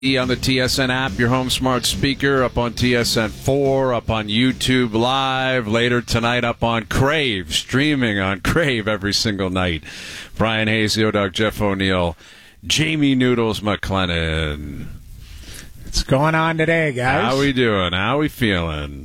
On the TSN app, your home smart speaker, up on TSN4, up on YouTube Live, later tonight up on Crave, streaming on Crave every single night. Brian Hayes, Dog, Jeff O'Neill, Jamie Noodles McLennan. What's going on today, guys? How we doing? How we feeling?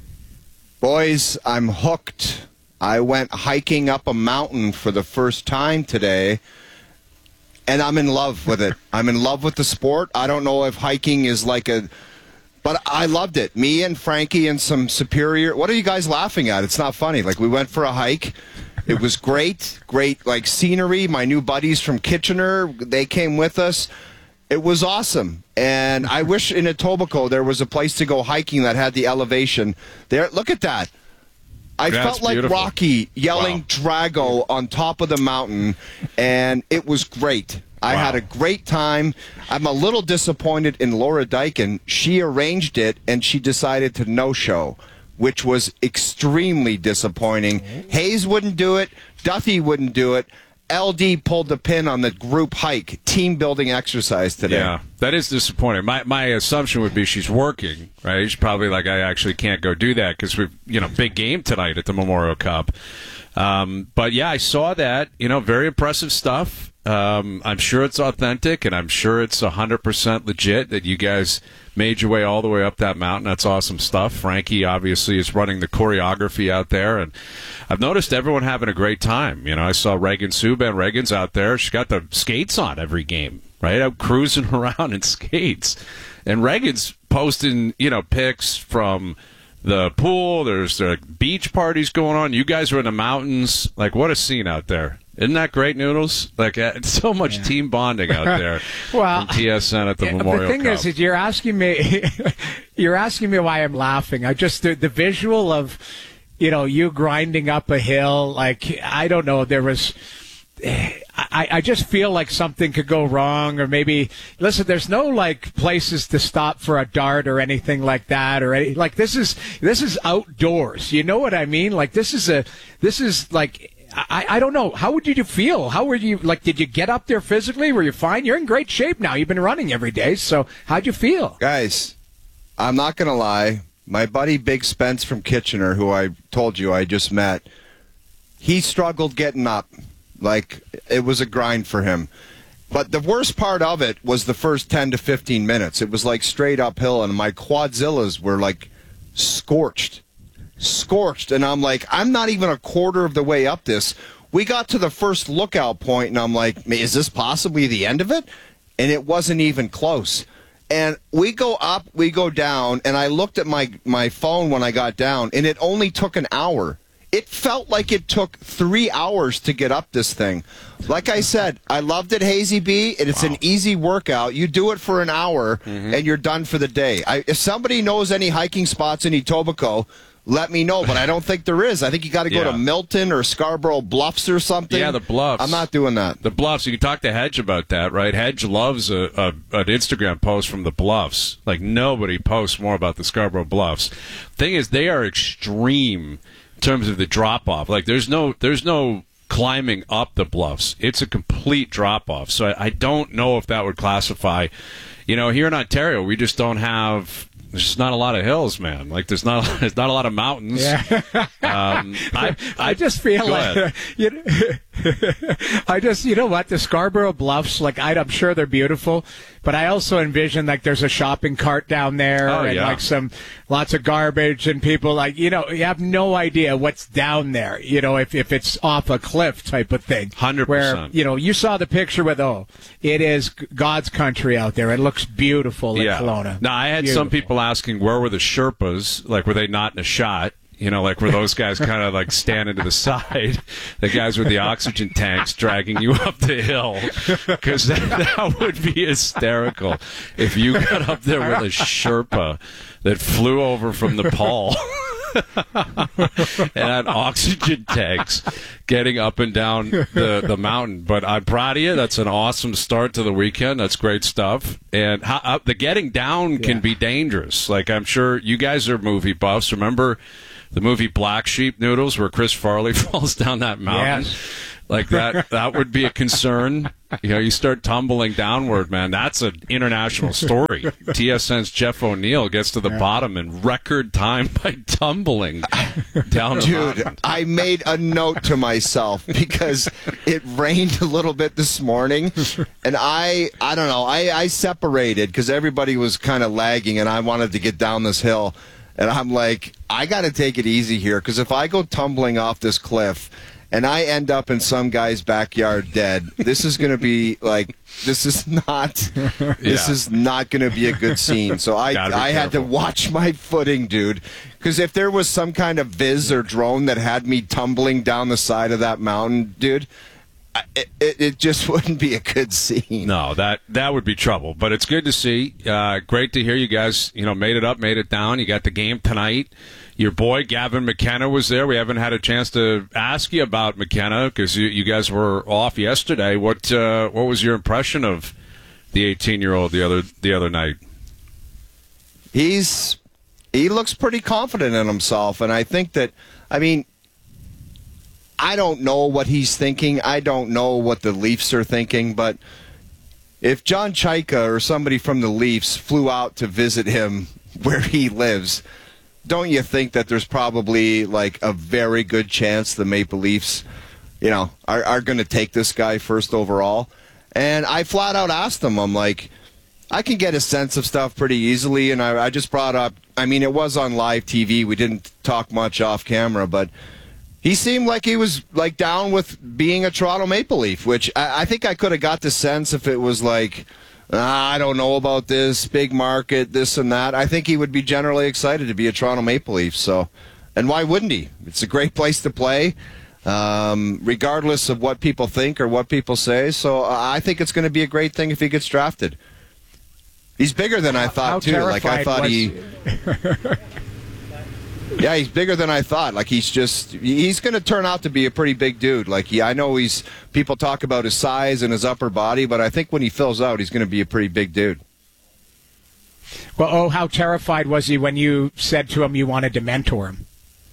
Boys, I'm hooked. I went hiking up a mountain for the first time today. And I'm in love with it. I'm in love with the sport. I don't know if hiking is but I loved it. Me and Frankie and some Superior. What are you guys laughing at? It's not funny. We went for a hike. It was great, scenery. My new buddies from Kitchener, they came with us. It was awesome. And I wish in Etobicoke there was a place to go hiking that had the elevation. There, look at that. I felt like beautiful. Rocky yelling Drago on top of the mountain, and it was great. I had a great time. I'm a little disappointed in Laura Dyken. She arranged it, and she decided to no-show, which was extremely disappointing. Hayes wouldn't do it. Duthie wouldn't do it. LD pulled the pin on the group hike, team-building exercise today. Yeah, that is disappointing. My assumption would be she's working, right? She's probably like, I actually can't go do that because we've, big game tonight at the Memorial Cup. But, yeah, I saw that, very impressive stuff. I'm sure it's authentic, and I'm sure it's 100% legit that you guys made your way all the way up that mountain. That's awesome stuff. Frankie, obviously, is running the choreography out there, and I've noticed everyone having a great time. I saw Reagan Subban. Reagan's out there. She's got the skates on every game, right? Out cruising around in skates. And Reagan's posting, pics from the pool. There's beach parties going on. You guys are in the mountains. What a scene out there. Isn't that great, Noodles? So much team bonding out there. Well, from TSN at the Memorial Cup. The thing is you're asking me why I'm laughing. I just the visual of, you grinding up a hill. I don't know. There was. I just feel like something could go wrong, or maybe listen. There's no places to stop for a dart or anything like that, or this is outdoors. You know what I mean? I don't know. How did you feel? How were you, did you get up there physically? Were you fine? You're in great shape now. You've been running every day. So how'd you feel? Guys, I'm not going to lie. My buddy Big Spence from Kitchener, who I told you I just met, he struggled getting up. It was a grind for him. But the worst part of it was the first 10 to 15 minutes. It was straight uphill, and my quadzillas were scorched, and I'm not even a quarter of the way up this. We got to the first lookout point, and I'm like, is this possibly the end of it? And it wasn't even close. And we go up, we go down, and I looked at my phone when I got down, and it only took an hour. It felt like it took 3 hours to get up this thing. Like I said, I loved it, Hazy B, and it's an easy workout. You do it for an hour, and you're done for the day. If somebody knows any hiking spots in Etobicoke, let me know, but I don't think there is. I think you got to go to Milton or Scarborough Bluffs or something. Yeah, the Bluffs. I'm not doing that. The Bluffs. You can talk to Hedge about that, right? Hedge loves an Instagram post from the Bluffs. Nobody posts more about the Scarborough Bluffs. Thing is, they are extreme in terms of the drop-off. There's no climbing up the Bluffs. It's a complete drop-off. So I don't know if that would classify. Here in Ontario, we just don't have. There's just not a lot of hills, man. There's not a lot of mountains. Yeah. I just feel the Scarborough Bluffs, I'm sure they're beautiful, but I also envision there's a shopping cart down there and lots of garbage and people you have no idea what's down there, if it's off a cliff type of thing. 100%. Where, you saw the picture with, it is God's country out there. It looks beautiful in Kelowna. Now, I had some people asking where were the Sherpas, were they not in a shot? Were those guys kind of standing to the side, the guys with the oxygen tanks dragging you up the hill? Because that would be hysterical if you got up there with a Sherpa that flew over from Nepal and had oxygen tanks getting up and down the mountain. But I'm proud of you. That's an awesome start to the weekend. That's great stuff. And the getting down can be dangerous. I'm sure you guys are movie buffs. Remember the movie Black Sheep, Noodles, where Chris Farley falls down that mountain? Yes. Like that would be a concern. You know, you start tumbling downward, man. That's an international story. TSN's Jeff O'Neill gets to the bottom in record time by tumbling down. Dude, I made a note to myself because it rained a little bit this morning, and I don't know. I separated because everybody was kind of lagging, and I wanted to get down this hill. And I'm like, I got to take it easy here because if I go tumbling off this cliff and I end up in some guy's backyard dead, this is going to be like, this is not going to be a good scene. So I had to watch my footing, dude, because if there was some kind of viz or drone that had me tumbling down the side of that mountain, dude, it just wouldn't be a good scene. No, that would be trouble. But it's good to see. Great to hear you guys, made it up, made it down. You got the game tonight. Your boy Gavin McKenna was there. We haven't had a chance to ask you about McKenna because you guys were off yesterday. What was your impression of the 18-year-old the other night? He looks pretty confident in himself, and I think that, I don't know what he's thinking. I don't know what the Leafs are thinking, but if John Chaika or somebody from the Leafs flew out to visit him where he lives, don't you think that there's probably like a very good chance the Maple Leafs, are going to take this guy first overall? And I flat out asked him, I'm like, I can get a sense of stuff pretty easily, and I just brought up, it was on live TV. We didn't talk much off camera, but he seemed like he was down with being a Toronto Maple Leaf, which I think I could have got the sense if it was like, I don't know about this, big market, this and that. I think he would be generally excited to be a Toronto Maple Leaf. So, and why wouldn't he? It's a great place to play, regardless of what people think or what people say. So I think it's going to be a great thing if he gets drafted. He's bigger than I thought, too. Like, I thought Yeah, he's bigger than I thought. Like, he's going to turn out to be a pretty big dude. Like, I know people talk about his size and his upper body, but I think when he fills out, he's going to be a pretty big dude. Well, how terrified was he when you said to him you wanted to mentor him?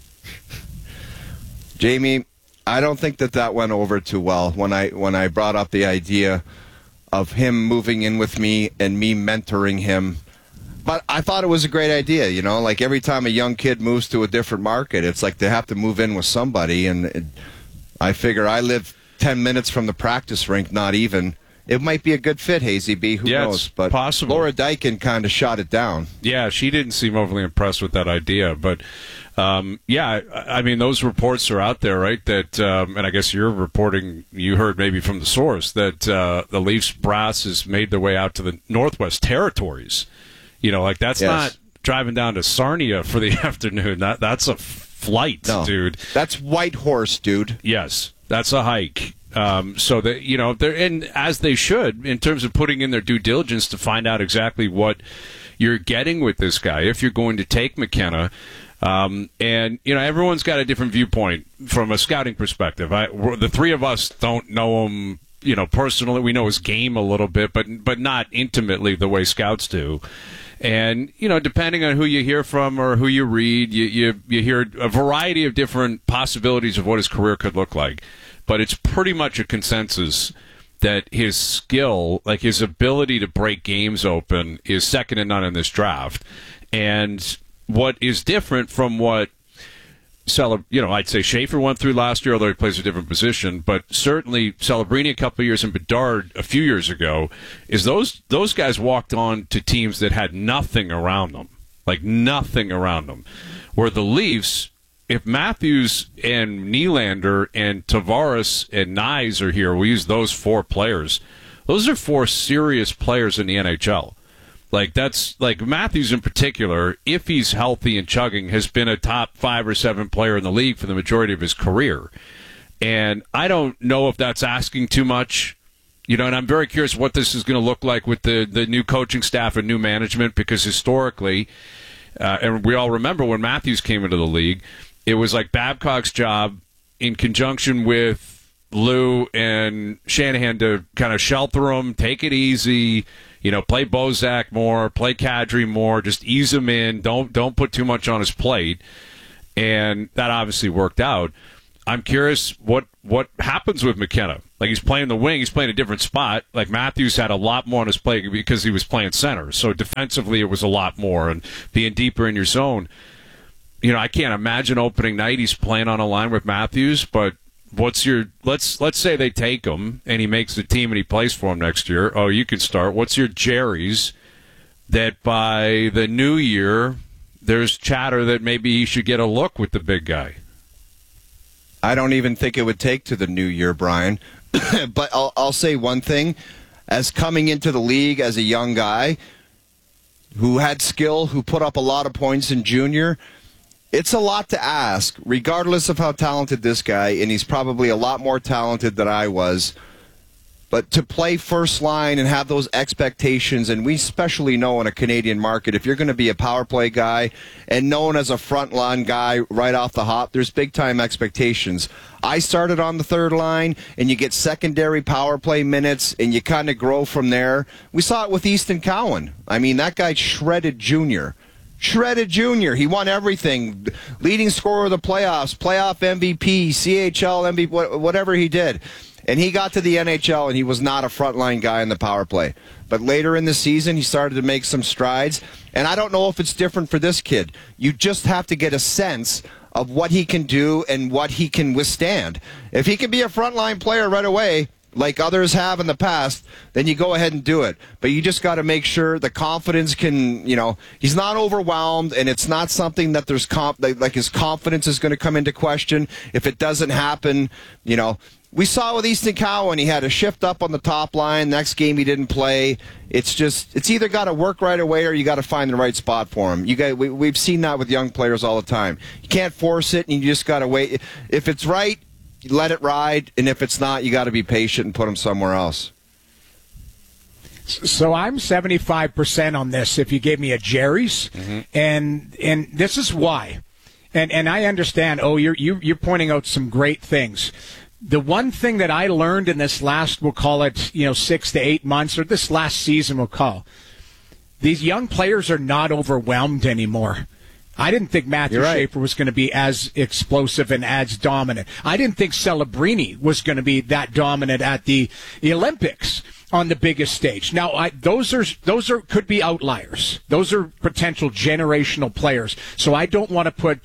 Jamie, I don't think that went over too well when I brought up the idea of him moving in with me and me mentoring him. But I thought it was a great idea, like every time a young kid moves to a different market, it's like they have to move in with somebody. And I figure I live 10 minutes from the practice rink, not even. It might be a good fit, Hazy B. Who knows? But possible. Laura Dykin kind of shot it down. Yeah, she didn't seem overly impressed with that idea. But, those reports are out there, right? That, and I guess you're reporting, you heard maybe from the source, that the Leafs brass has made their way out to the Northwest Territories. That's not driving down to Sarnia for the afternoon. That's a flight, dude. That's Whitehorse, dude. Yes, that's a hike. So that they're in, as they should, in terms of putting in their due diligence to find out exactly what you're getting with this guy if you're going to take McKenna. And everyone's got a different viewpoint from a scouting perspective. The three of us don't know him, personally. We know his game a little bit, but not intimately the way scouts do. And, depending on who you hear from or who you read, you hear a variety of different possibilities of what his career could look like. But it's pretty much a consensus that his skill, like his ability to break games open, is second to none in this draft. And what is different from what I'd say Schaefer went through last year, although he plays a different position, but certainly Celebrini a couple of years and Bedard a few years ago, is those guys walked on to teams that had nothing around them, like nothing around them. Where the Leafs, if Matthews and Nylander and Tavares and Nyes are here, we use those four players. Those are four serious players in the NHL. That's Matthews in particular, if he's healthy and chugging, has been a top 5 or 7 player in the league for the majority of his career. And I don't know if that's asking too much, and I'm very curious what this is going to look like with the new coaching staff and new management, because historically, and we all remember when Matthews came into the league, it was like Babcock's job in conjunction with Lou and Shanahan to kind of shelter him, take it easy, play Bozak more, play Kadri more, just ease him in, don't put too much on his plate. And that obviously worked out. I'm curious what happens with McKenna. Like, he's playing the wing, he's playing a different spot. Like, Matthews had a lot more on his plate because he was playing center. So defensively, it was a lot more, and being deeper in your zone. You know, I can't imagine opening night he's playing on a line with Matthews, but what's your let's say they take him and he makes the team and he plays for him next year. Oh, you can start. What's your Jerry's that by the new year there's chatter that maybe he should get a look with the big guy? I don't even think it would take to the new year, Brian. But I'll say one thing. As coming into the league as a young guy who had skill, who put up a lot of points in junior, it's a lot to ask, regardless of how talented this guy, and he's probably a lot more talented than I was. But to play first line and have those expectations, and we especially know in a Canadian market, if you're going to be a power play guy and known as a front line guy right off the hop, there's big time expectations. I started on the third line, and you get secondary power play minutes, and you kind of grow from there. We saw it with Easton Cowan. I mean, that guy shredded junior. He won everything. Leading scorer of the playoffs, playoff MVP, CHL MVP, whatever he did. And he got to the NHL, and he was not a frontline guy in the power play. But later in the season, he started to make some strides. And I don't know if it's different for this kid. You just have to get a sense of what he can do and what he can withstand. If he can be a frontline player right away, like others have in the past, then you go ahead and do it. But you just got to make sure the confidence can, he's not overwhelmed, and it's not something that there's like his confidence is going to come into question. If it doesn't happen, we saw with Easton Cowan, he had a shift up on the top line. Next game he didn't play. It's either got to work right away or you got to find the right spot for him. We've seen that with young players all the time. You can't force it, and you just got to wait. If it's right, let it ride, and if it's not, you got to be patient and put him somewhere else. So I'm 75% on this if you gave me a Jerry's, and this is why. And I understand, you're pointing out some great things. The one thing that I learned in this last, we'll call it, 6 to 8 months, or this last season we'll call, these young players are not overwhelmed anymore. I didn't think Matthew Schaefer was going to be as explosive and as dominant. I didn't think Celebrini was going to be that dominant at the Olympics on the biggest stage. Now, those are could be outliers. Those are potential generational players. So I don't want to put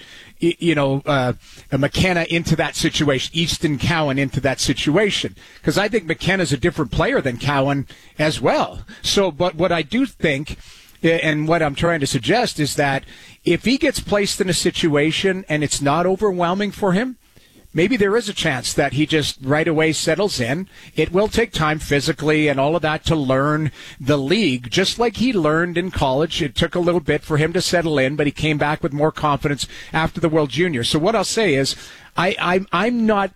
McKenna into that situation, Easton Cowan into that situation, because I think McKenna's a different player than Cowan as well. So, but what I do think, and what I'm trying to suggest, is that if he gets placed in a situation and it's not overwhelming for him, maybe there is a chance that he just right away settles in. It will take time physically and all of that to learn the league, just like he learned in college. It took a little bit for him to settle in, but he came back with more confidence after the World Junior. So what I'll say is I'm not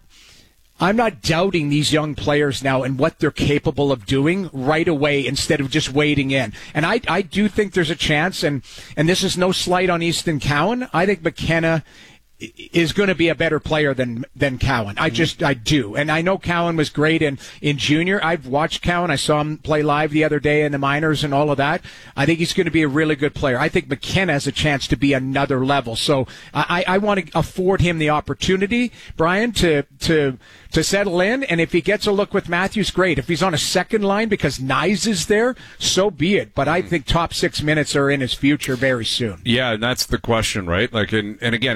doubting these young players now and what they're capable of doing right away instead of just waiting in. And I do think there's a chance, and this is no slight on Easton Cowan. I think McKenna is going to be a better player than Cowan. I do. And I know Cowan was great in junior. I've watched Cowan. I saw him play live the other day in the minors and all of that. I think he's going to be a really good player. I think McKenna has a chance to be another level. So I want to afford him the opportunity, Brian, to settle in. And if he gets a look with Matthews, great. If he's on a second line because Nyes is there, so be it. But I think top 6 minutes are in his future very soon. Yeah, and that's the question, right? Like, and again,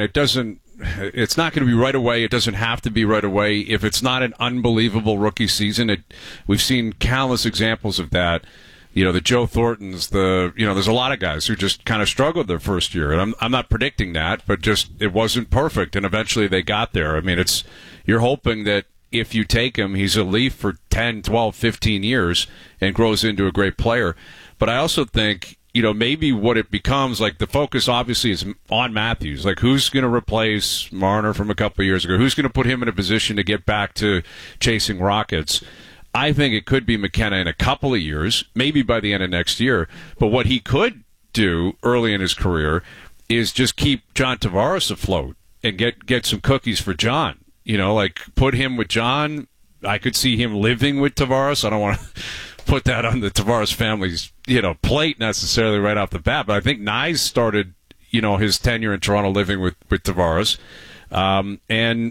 it's not going to be right away. It doesn't have to be right away. If it's not an unbelievable rookie season, we've seen countless examples of that. The Joe Thorntons, there's a lot of guys who just kind of struggled their first year. And I'm not predicting that, but just it wasn't perfect. And eventually they got there. I mean, you're hoping that if you take him, he's a Leaf for 10, 12, 15 years and grows into a great player. But I also think, maybe what it becomes, like the focus obviously is on Matthews. Like, who's going to replace Marner from a couple of years ago? Who's going to put him in a position to get back to chasing Rockets? I think it could be McKenna in a couple of years, maybe by the end of next year. But what he could do early in his career is just keep John Tavares afloat and get some cookies for John. Like put him with John. I could see him living with Tavares. I don't want to put that on the Tavares family's, plate necessarily right off the bat. But I think Nyes started, his tenure in Toronto living with Tavares. And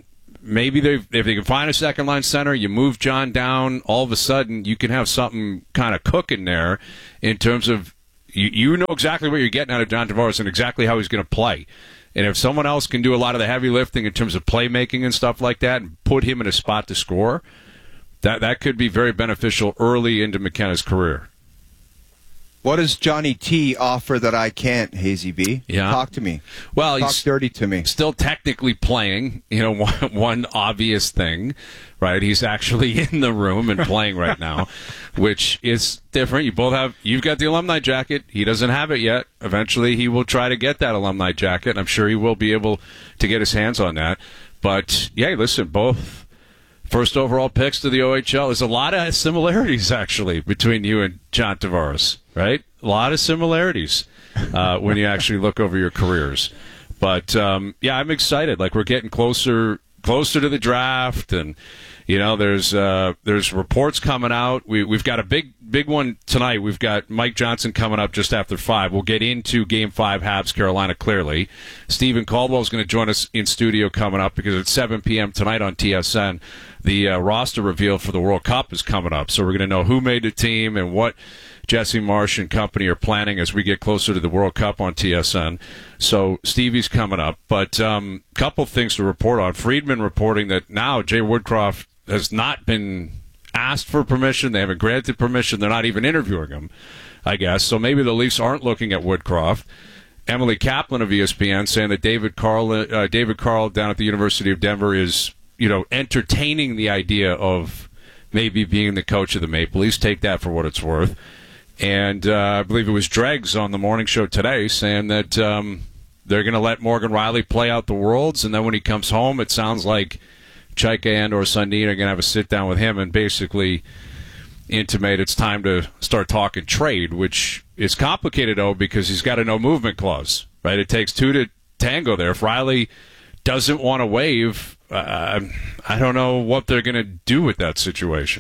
maybe if they can find a second-line center, you move John down, all of a sudden you can have something kind of cooking there in terms of you know exactly what you're getting out of John Tavares and exactly how he's going to play. And if someone else can do a lot of the heavy lifting in terms of playmaking and stuff like that and put him in a spot to score, that could be very beneficial early into McKenna's career. What does Johnny T offer that I can't, Hazy B? Yeah. Talk to me. Well, Talk he's dirty to me. Still technically playing, one obvious thing, right? He's actually in the room and playing right now, which is different. You've got the alumni jacket. He doesn't have it yet. Eventually he will try to get that alumni jacket, and I'm sure he will be able to get his hands on that. But, yeah, listen, both first overall picks to the OHL. There's a lot of similarities, actually, between you and John Tavares, right? A lot of similarities when you actually look over your careers. But, yeah, I'm excited. Like, we're getting closer to the draft, and, there's reports coming out. We've got a big one tonight. We've got Mike Johnson coming up just after 5. We'll get into Game 5, Habs, Carolina, clearly. Stephen Caldwell is going to join us in studio coming up because at 7 p.m. tonight on TSN, the roster reveal for the World Cup is coming up. So we're going to know who made the team and what Jesse Marsh and company are planning as we get closer to the World Cup on TSN. So Stevie's coming up. But a couple things to report on. Friedman reporting that now Jay Woodcroft has not been asked for permission. They haven't granted permission. They're not even interviewing him, I guess. So maybe the Leafs aren't looking at Woodcroft. Emily Kaplan of ESPN saying that David Carl down at the University of Denver is, entertaining the idea of maybe being the coach of the Maple Leafs. Take that for what it's worth. And I believe it was Dregs on the morning show today saying that they're going to let Morgan Riley play out the Worlds, and then when he comes home, it sounds like Chaika and or Sundin are going to have a sit-down with him and basically intimate it's time to start talking trade, which is complicated, though, because he's got a no-movement clause, right? It takes two to tango there. If Riley doesn't want to waive, I don't know what they're going to do with that situation.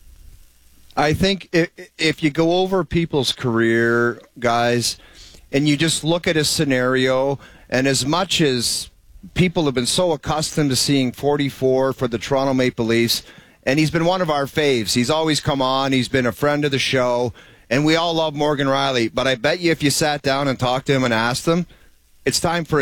I think if you go over people's career, guys, and you just look at a scenario, and as much as people have been so accustomed to seeing 44 for the Toronto Maple Leafs, and he's been one of our faves. He's always come on. He's been a friend of the show, and we all love Morgan Riley. But I bet you if you sat down and talked to him and asked him, it's time for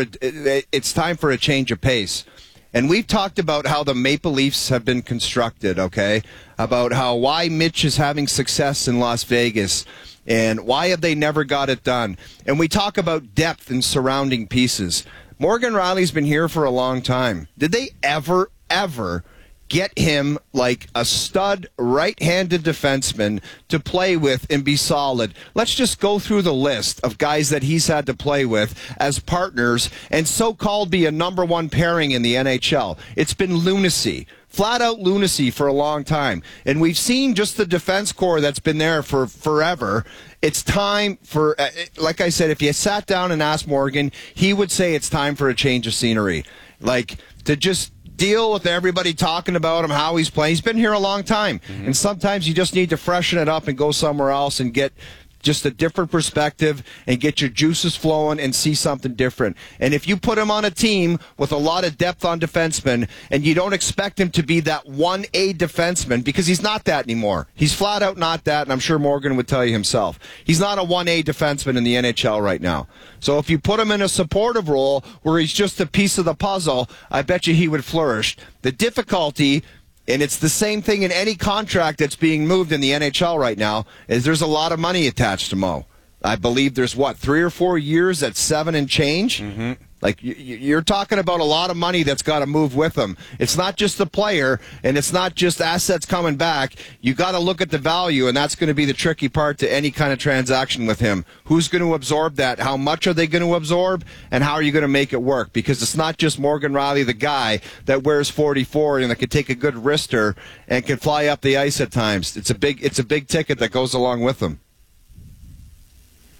a change of pace. And we've talked about how the Maple Leafs have been constructed, okay? About why Mitch is having success in Las Vegas and why have they never got it done. And we talk about depth and surrounding pieces. Morgan Riley's been here for a long time. Did they ever get him like a stud right-handed defenseman to play with and be solid? Let's just go through the list of guys that he's had to play with as partners and so-called be a number one pairing in the NHL. It's been lunacy. Flat-out lunacy for a long time. And we've seen just the defense core that's been there for forever. It's time for, like I said, if you sat down and asked Morgan, he would say it's time for a change of scenery. Like, to just deal with everybody talking about him, how he's playing. He's been here a long time. Mm-hmm. And sometimes you just need to freshen it up and go somewhere else and get just a different perspective and get your juices flowing and see something different. And if you put him on a team with a lot of depth on defensemen and you don't expect him to be that 1A defenseman, because he's not that anymore. He's flat out not that, and I'm sure Morgan would tell you himself. He's not a 1A defenseman in the NHL right now. So if you put him in a supportive role where he's just a piece of the puzzle, I bet you he would flourish. The difficulty, and it's the same thing in any contract that's being moved in the NHL right now, is there's a lot of money attached to Mo. I believe there's, 3 or 4 years at 7 and change? Mm-hmm. Like, you're talking about a lot of money that's got to move with him. It's not just the player, and it's not just assets coming back. You got to look at the value, and that's going to be the tricky part to any kind of transaction with him. Who's going to absorb that? How much are they going to absorb? And how are you going to make it work? Because it's not just Morgan Riley, the guy that wears 44 and that can take a good wrister and can fly up the ice at times. It's a big ticket that goes along with him.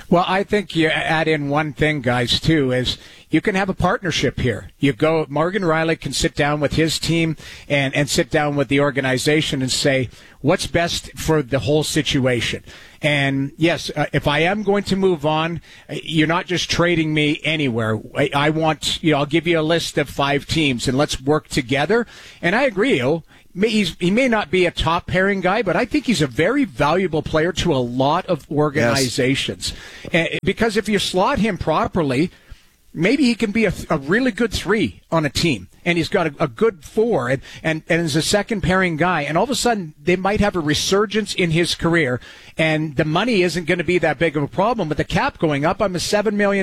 Well, I think you add in one thing, guys, too, is you can have a partnership here. Morgan Rielly can sit down with his team and sit down with the organization and say, what's best for the whole situation? And yes, if I am going to move on, you're not just trading me anywhere. I want, I'll give you a list of 5 teams and let's work together. And I agree, he may not be a top pairing guy, but I think he's a very valuable player to a lot of organizations. Yes. Because if you slot him properly, maybe he can be a really good 3 on a team. And he's got a good 4 and is a second pairing guy. And all of a sudden, they might have a resurgence in his career. And the money isn't going to be that big of a problem. With the cap going up, I'm a $7 million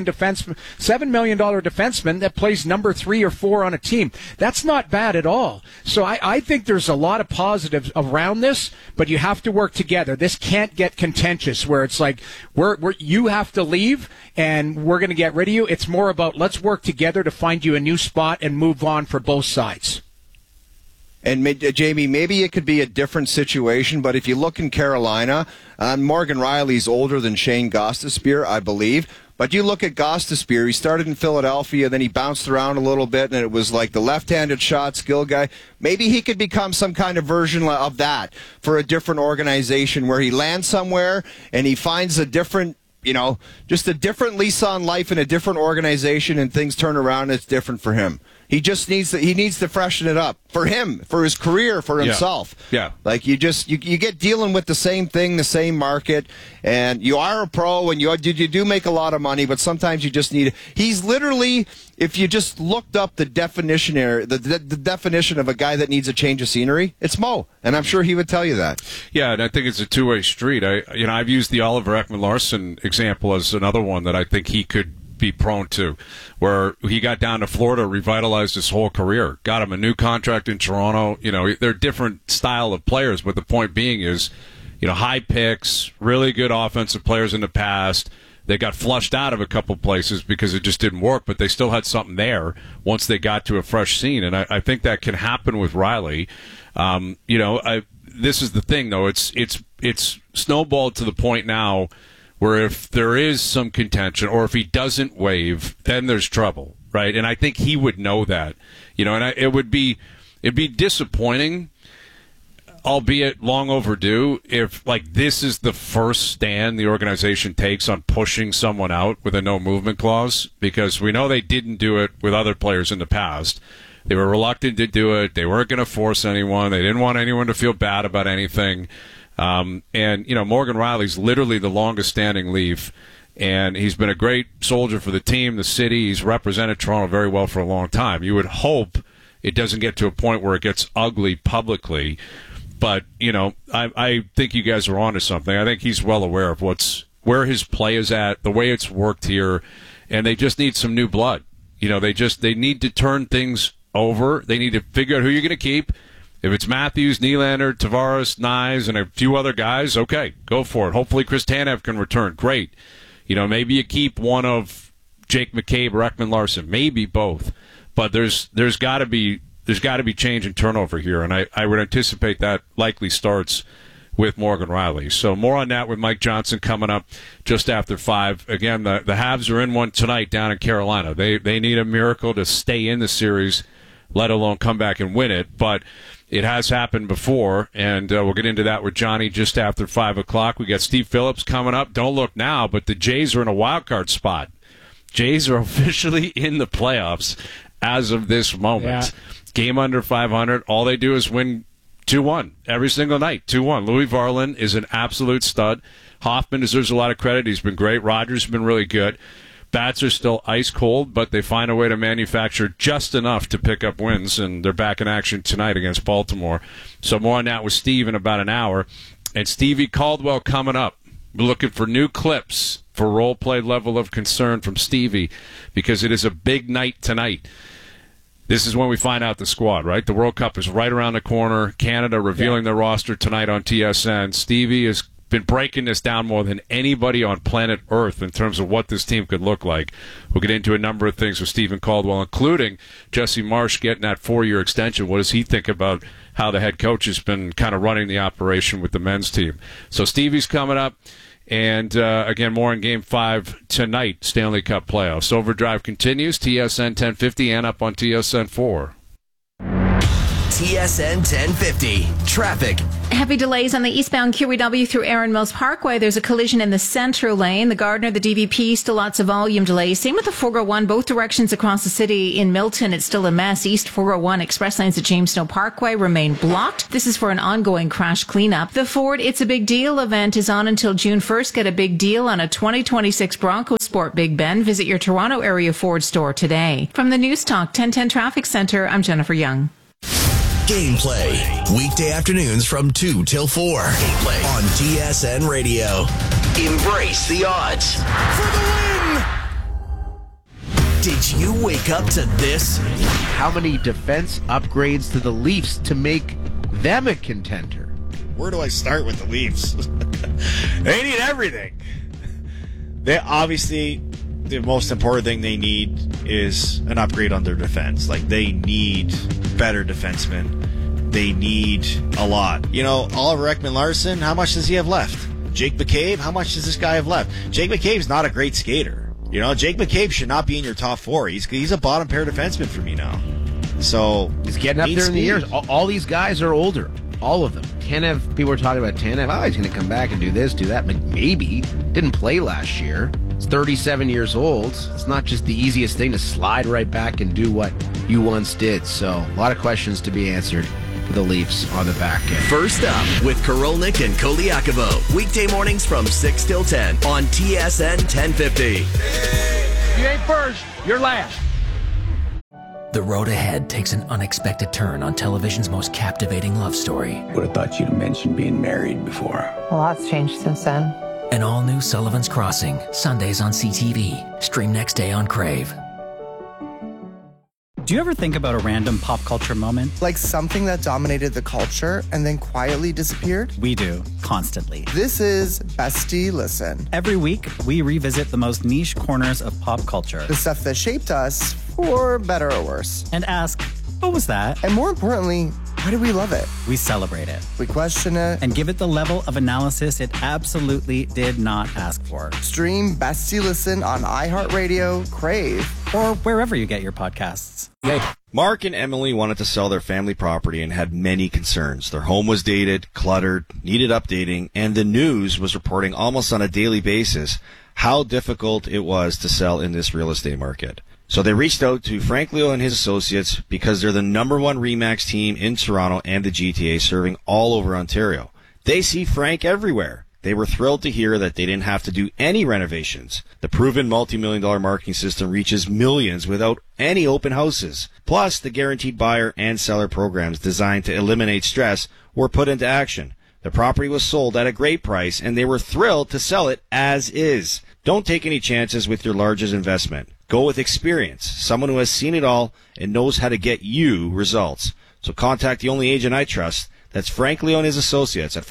defenseman that plays number 3 or 4 on a team. That's not bad at all. So I think there's a lot of positives around this, but you have to work together. This can't get contentious where it's like, you have to leave and we're going to get rid of you. It's more about let's work together to find you a new spot and move on for both sides. And Jamie, maybe it could be a different situation, but if you look in Carolina, Morgan Rielly's older than Shane Gostisbehere, I believe. But you look at Gostisbehere, he started in Philadelphia, then he bounced around a little bit, and it was like the left-handed shot skill guy. Maybe he could become some kind of version of that for a different organization where he lands somewhere and he finds a different, just a different lease on life in a different organization, and things turn around and it's different for him. He just needs to freshen it up for him, for his career, for himself. Yeah. Like you get dealing with the same thing, the same market, and you are a pro and you do make a lot of money, but sometimes you just need. He's literally, if you just looked up the definition of a guy that needs a change of scenery, it's Mo, and I'm sure he would tell you that. Yeah, and I think it's a two-way street. I've used the Oliver Ekman-Larsson example as another one that I think he could be prone to, where he got down to Florida, revitalized his whole career, got him a new contract in Toronto. They're different style of players, but the point being is, high picks, really good offensive players in the past. They got flushed out of a couple places because it just didn't work, but they still had something there once they got to a fresh scene, and I think that can happen with Rielly. This is the thing, though. It's snowballed to the point now where if there is some contention or if he doesn't waive, then there's trouble, right? And I think he would know that, it'd be disappointing, albeit long overdue, if this is the first stand the organization takes on pushing someone out with a no movement clause, because we know they didn't do it with other players in the past. They were reluctant to do it. They weren't going to force anyone. They didn't want anyone to feel bad about anything. Morgan Rielly's literally the longest standing Leaf, and he's been a great soldier for the team, the city. He's represented Toronto very well for a long time. You would hope it doesn't get to a point where it gets ugly publicly, but I think you guys are onto something. I think he's well aware of where his play is at, the way it's worked here, and they just need some new blood. They need to turn things over. They need to figure out who you're going to keep. If it's Matthews, Nylander, Tavares, Nyes, and a few other guys, okay, go for it. Hopefully Chris Tanev can return. Great. Maybe you keep one of Jake McCabe or Ekman-Larsson, maybe both. But there's got to be change and turnover here, and I would anticipate that likely starts with Morgan Rielly. So more on that with Mike Johnson coming up just after 5. Again, the Habs are in one tonight down in Carolina. They need a miracle to stay in the series, let alone come back and win it. But it has happened before, and we'll get into that with Johnny just after 5 o'clock. We got Steve Phillips coming up. Don't look now, but the Jays are in a wild card spot. Jays are officially in the playoffs as of this moment. Yeah. Game under 500. All they do is win 2-1 every single night. 2-1. Louis Varland is an absolute stud. Hoffman deserves a lot of credit. He's been great. Rogers has been really good. Bats are still ice cold, but they find a way to manufacture just enough to pick up wins, and they're back in action tonight against Baltimore. So more on that with Steve in about an hour. And Stevie Caldwell coming up. We're looking for new clips for role play level of concern from Stevie, because it is a big night tonight. This is when we find out the squad, right? The World Cup is right around the corner. Canada revealing their roster tonight on TSN. Stevie has been breaking this down more than anybody on planet Earth in terms of what this team could look like. We'll get into a number of things with Stephen Caldwell, including Jesse Marsch getting that 4-year extension. What does he think about how the head coach has been kind of running the operation with the men's team? So Stevie's coming up. And, again, more in Game 5 tonight, Stanley Cup playoffs. Overdrive continues, TSN 1050 and up on TSN 4. TSN 1050. Traffic. Heavy delays on the eastbound QEW through Erin Mills Parkway. There's a collision in the central lane. The Gardner, the DVP, still lots of volume delays. Same with the 401, both directions across the city. In Milton, it's still a mess. East 401 express lanes at James Snow Parkway remain blocked. This is for an ongoing crash cleanup. The Ford It's a Big Deal event is on until June 1st. Get a big deal on a 2026 Bronco Sport Big Ben. Visit your Toronto area Ford store today. From the News Talk 1010 Traffic Center, I'm Jennifer Young. Gameplay. Weekday afternoons from 2 till 4. Gameplay on TSN Radio. Embrace the odds. For the win! Did you wake up to this? How many defense upgrades to the Leafs to make them a contender? Where do I start with the Leafs? They need everything. They obviously, the most important thing they need is an upgrade on their defense. Like, they need better defensemen. They need a lot. You know, Oliver Ekman-Larsson, how much does he have left? Jake McCabe, how much does this guy have left? Jake McCabe's not a great skater. You know, Jake McCabe should not be in your top four. He's a bottom pair defenseman for me now. So he's getting up there in the years. All these guys are older. All of them. Tanev, people were talking about Tanev. Oh, he's going to come back and do this, do that. Maybe. Didn't play last year. He's 37 years old. It's not just the easiest thing to slide right back and do what you once did. So a lot of questions to be answered for the Leafs on the back end. First up with Korolnik and Koliakovo. Weekday mornings from 6 till 10 on TSN 1050. You ain't first, you're last. The road ahead takes an unexpected turn on television's most captivating love story. Would have thought you'd have mentioned being married before. A lot's changed since then. An all-new Sullivan's Crossing, Sundays on CTV. Stream next day on Crave. Do you ever think about a random pop culture moment? Like something that dominated the culture and then quietly disappeared? We do, constantly. This is Bestie Listen. Every week, we revisit the most niche corners of pop culture. The stuff that shaped us, for better or worse. And ask, what was that? And more importantly, why do we love it? We celebrate it. We question it. And give it the level of analysis it absolutely did not ask for. Stream Bestie Listen on iHeartRadio, Crave, or wherever you get your podcasts. Yay. Mark and Emily wanted to sell their family property and had many concerns. Their home was dated, cluttered, needed updating, and the news was reporting almost on a daily basis how difficult it was to sell in this real estate market. So they reached out to Frank Leo and his associates because they're the number one RE/MAX team in Toronto and the GTA, serving all over Ontario. They see Frank everywhere. They were thrilled to hear that they didn't have to do any renovations. The proven multi-million-dollar marketing system reaches millions without any open houses. Plus, the guaranteed buyer and seller programs designed to eliminate stress were put into action. The property was sold at a great price, and they were thrilled to sell it as is. Don't take any chances with your largest investment. Go with experience, someone who has seen it all and knows how to get you results. So contact the only agent I trust. That's Frank Leo and his associates at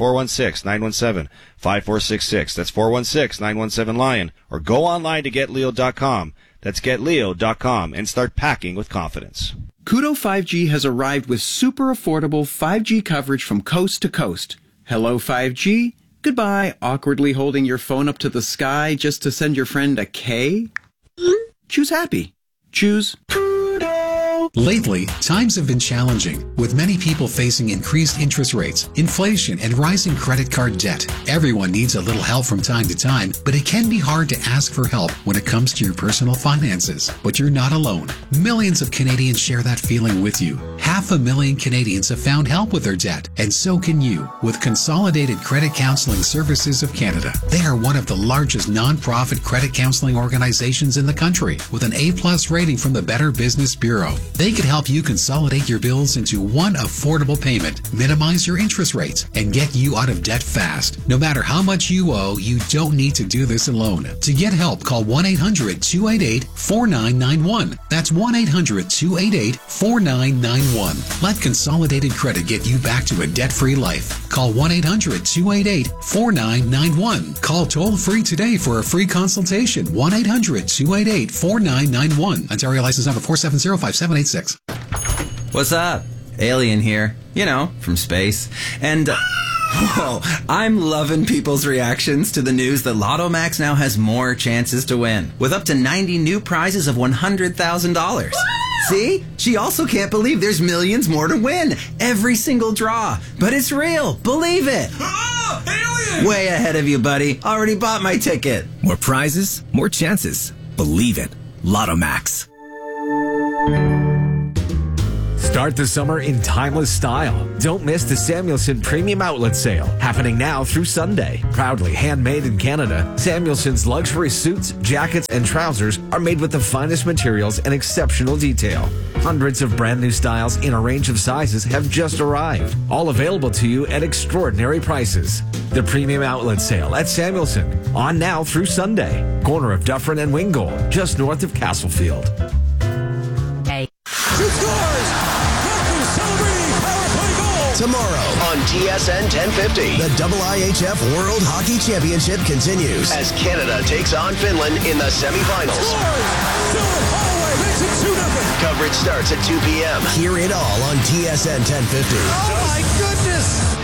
416-917-5466. That's 416-917-LION. Or go online to getleo.com. That's getleo.com and start packing with confidence. Koodo 5G has arrived with super affordable 5G coverage from coast to coast. Hello 5G. Goodbye, awkwardly holding your phone up to the sky just to send your friend a K. Choose happy. Choose Koodo. Lately, times have been challenging, with many people facing increased interest rates, inflation, and rising credit card debt. Everyone needs a little help from time to time, but it can be hard to ask for help when it comes to your personal finances. But you're not alone. Millions of Canadians share that feeling with you. 500,000 Canadians have found help with their debt, and so can you with Consolidated Credit Counseling Services of Canada. They are one of the largest non-profit credit counseling organizations in the country, with an A+ rating from the Better Business Bureau. They could help you consolidate your bills into one affordable payment, minimize your interest rates, and get you out of debt fast. No matter how much you owe, you don't need to do this alone. To get help, call 1-800-288-4991. That's 1-800-288-4991. Let Consolidated Credit get you back to a debt-free life. Call 1-800-288-4991. Call toll-free today for a free consultation. 1-800-288-4991. Ontario license number 4705786. What's up? Alien here. You know, from space. And Oh, I'm loving people's reactions to the news that Lotto Max now has more chances to win, with up to 90 new prizes of $100,000. See? She also can't believe there's millions more to win every single draw. But it's real. Believe it. Oh, alien! Way ahead of you, buddy. Already bought my ticket. More prizes, more chances. Believe it. Lotto Max. Start the summer in timeless style. Don't miss the Samuelson Premium Outlet Sale, happening now through Sunday. Proudly handmade in Canada, Samuelson's luxury suits, jackets, and trousers are made with the finest materials and exceptional detail. Hundreds of brand new styles in a range of sizes have just arrived, all available to you at extraordinary prices. The Premium Outlet Sale at Samuelson, on now through Sunday. Corner of Dufferin and Wingold, just north of Castlefield. Hey. 2 scores! Tomorrow on TSN 1050, the IIHF World Hockey Championship continues as Canada takes on Finland in the semifinals. Coverage starts at 2 p.m. Hear it all on TSN 1050. Oh my goodness!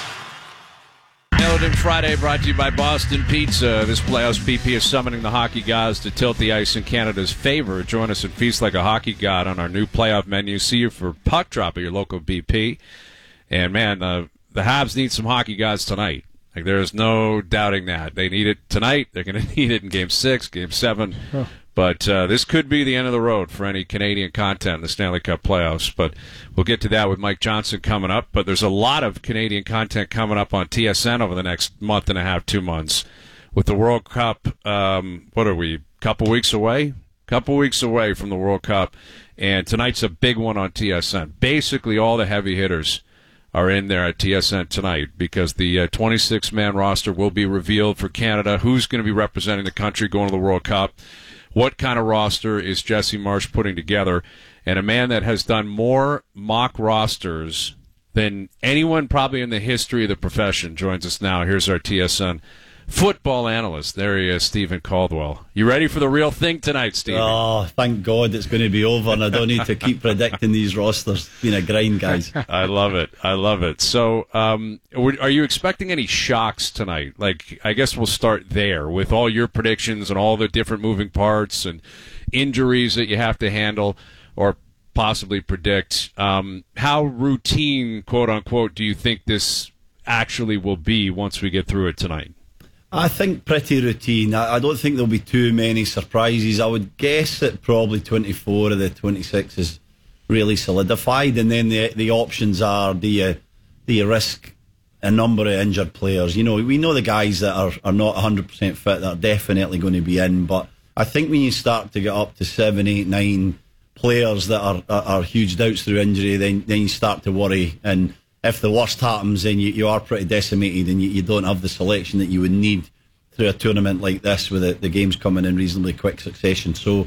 Nailed Friday brought to you by Boston Pizza. This playoffs, BP is summoning the hockey gods to tilt the ice in Canada's favor. Join us and feast like a hockey god on our new playoff menu. See you for puck drop at your local BP. And, man, the Habs need some hockey gods tonight. Like, there is no doubting that. They need it tonight. They're going to need it in Game 6, Game 7. Oh. But this could be the end of the road for any Canadian content in the Stanley Cup playoffs. But we'll get to that with Mike Johnson coming up. But there's a lot of Canadian content coming up on TSN over the next month and a half, 2 months. With the World Cup, what are we, couple weeks away? Couple weeks away from the World Cup. And tonight's a big one on TSN. Basically, all the heavy hitters are in there at TSN tonight because the 26-man roster will be revealed for Canada. Who's going to be representing the country going to the World Cup? What kind of roster is Jesse Marsch putting together? And a man that has done more mock rosters than anyone probably in the history of the profession joins us now. Here's our TSN football analyst. There he is, Stephen Caldwell. You ready for the real thing tonight, Stephen? Oh, thank God it's going to be over and I don't need to keep predicting these rosters. It's been a grind, guys. I love it. I love it. So, are you expecting any shocks tonight? Like, I guess we'll start there with all your predictions and all the different moving parts and injuries that you have to handle or possibly predict. How routine, quote unquote, do you think this actually will be once we get through it tonight? I think pretty routine. I don't think there'll be too many surprises. I would guess that probably 24 of the 26 is really solidified, and then the options are do you risk a number of injured players? You know, we know the guys that are not 100% fit that are definitely going to be in, but I think when you start to get up to 7, 8, 9 players that are huge doubts through injury, then you start to worry. And if the worst happens, then you are pretty decimated and you don't have the selection that you would need through a tournament like this with the games coming in reasonably quick succession. So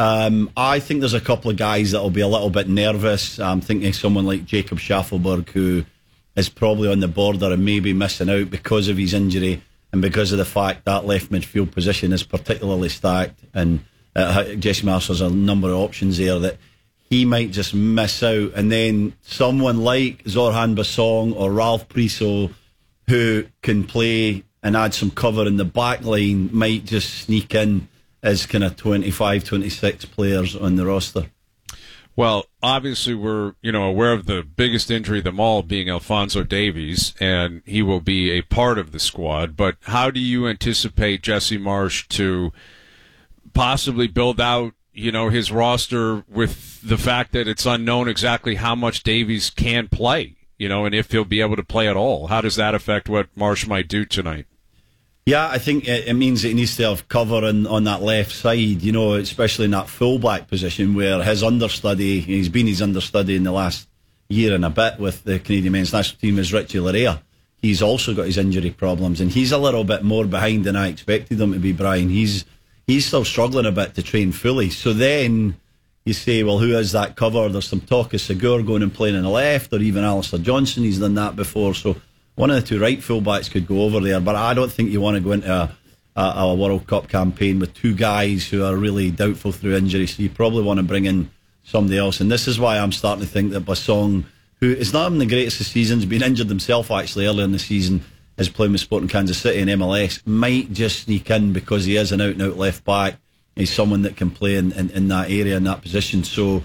I think there's a couple of guys that will be a little bit nervous. I'm thinking someone like Jacob Schaffelberg, who is probably on the border and maybe missing out because of his injury and because of the fact that left midfield position is particularly stacked. And Jesse Marsch has a number of options there that he might just miss out. And then someone like Zorhan Basong or Ralph Priso, who can play and add some cover in the back line, might just sneak in as kind of 25, 26 players on the roster. Well, obviously we're aware of the biggest injury of them all being Alphonso Davies, and he will be a part of the squad. But how do you anticipate Jesse Marsch to possibly build out his roster with the fact that it's unknown exactly how much Davies can play, and if he'll be able to play at all? How does that affect what Marsch might do tonight? Yeah, I think it means that he needs to have cover on that left side, especially in that fullback position where he's been his understudy in the last year and a bit with the Canadian men's national team is Richie Larea. He's also got his injury problems and he's a little bit more behind than I expected him to be, Brian. He's still struggling a bit to train fully. So then you say, well, who is that cover? There's some talk of Segur going and playing on the left, or even Alistair Johnson. He's done that before. So one of the two right fullbacks could go over there. But I don't think you want to go into a World Cup campaign with two guys who are really doubtful through injury. So you probably want to bring in somebody else. And this is why I'm starting to think that Basong who is not having the greatest of seasons, been injured himself actually earlier in the season, is playing with Sporting Kansas City in MLS, might just sneak in because he is an out-and-out left-back. He's someone that can play in that area, in that position. So,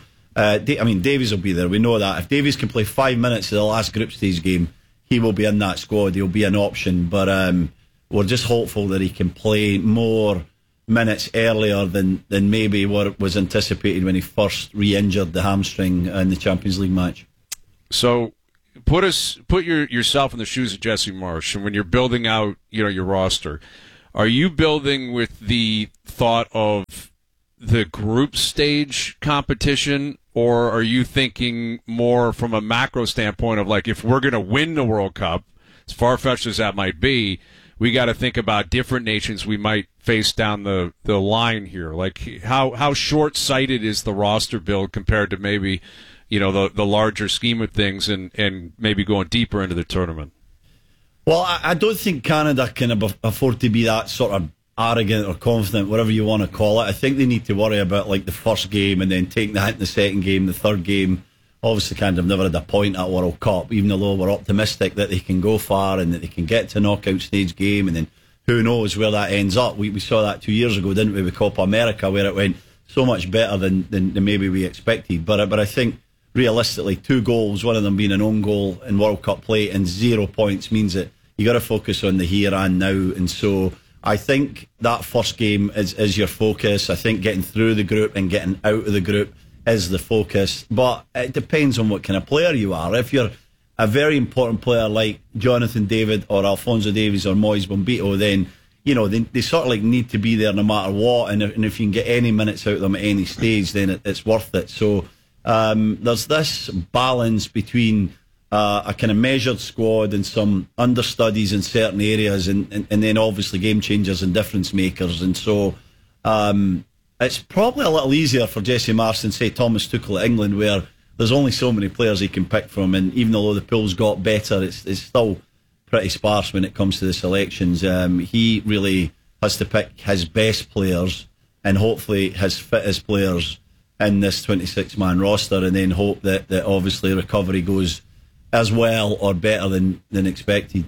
Davies will be there. We know that. If Davies can play 5 minutes of the last group stage game, he will be in that squad. He'll be an option. But we're just hopeful that he can play more minutes earlier than maybe what was anticipated when he first re-injured the hamstring in the Champions League match. So put yourself in the shoes of Jesse Marsch, and when you're building out, your roster, are you building with the thought of the group stage competition, or are you thinking more from a macro standpoint of like, if we're going to win the World Cup, as far-fetched as that might be, we got to think about different nations we might face down the line here. Like how short-sighted is the roster build compared to maybe the larger scheme of things and maybe going deeper into the tournament? Well, I don't think Canada can afford to be that sort of arrogant or confident, whatever you want to call it. I think they need to worry about like the first game and then taking the hit in the second game, the third game. Obviously, Canada have never had a point at World Cup, even though we're optimistic that they can go far and that they can get to knockout stage game, and then who knows where that ends up. We saw that 2 years ago, didn't we, with Copa America, where it went so much better than maybe we expected. But I think realistically, 2 goals, one of them being an own goal in World Cup play, and 0 points means that you got to focus on the here and now. And so I think that first game is your focus. I think getting through the group and getting out of the group is the focus. But it depends on what kind of player you are. If you're a very important player like Jonathan David or Alphonso Davies or Moise Bombito, then they sort of like need to be there no matter what. And if you can get any minutes out of them at any stage, then it's worth it. So there's this balance between a kind of measured squad and some understudies in certain areas, and then obviously game changers and difference makers. And so it's probably a little easier for Jesse Marsch than, say, Thomas Tuchel at England, where there's only so many players he can pick from, and even though the pool's got better, it's still pretty sparse when it comes to the selections. He really has to pick his best players and hopefully his fittest players in this 26-man roster, and then hope that obviously recovery goes as well or better than expected.